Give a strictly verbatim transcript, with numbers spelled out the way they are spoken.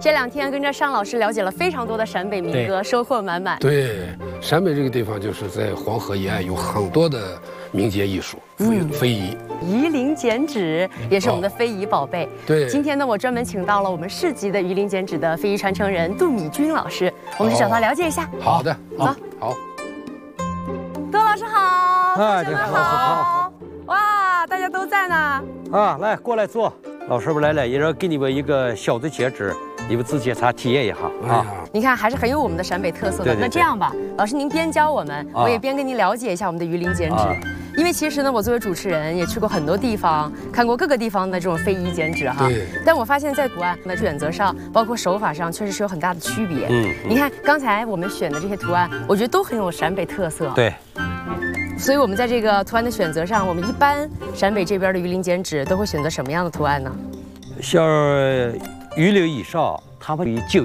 这两天跟着尚老师了解了非常多的陕北民歌，收获满满。 对，陕北这个地方就是在黄河沿岸有很多的民间艺术，非非遗。 鱼鳞剪纸也是我们的非遗宝贝。哦、 对， 今天呢，我专门请到了我们市级的鱼鳞剪纸的非遗传承人杜米君老师，我们去找他了解一下。 好的，好，好。 杜老师好， 啊， 同学们好。哇，大家都在呢。 啊，来过来坐。老师们来了，也要给你们一个小的剪纸，你们自己擦体验一下啊。 你看，还是很有我们的陕北特色的。 对对对， 那这样吧，老师您边教我们， 啊、 我也边跟您了解一下我们的鱼鳞剪纸。啊、因为其实呢，我作为主持人也去过很多地方，看过各个地方的这种非遗剪纸哈。 对。 但我发现，在图案的选择上，包括手法上，确实是有很大的区别。 嗯。 你看刚才我们选的这些图案，我觉得都很有陕北特色。 对。 所以我们在这个图案的选择上，我们一般陕北这边的鱼鳞剪纸都会选择什么样的图案呢？ 像鱼鳞以上，他们以九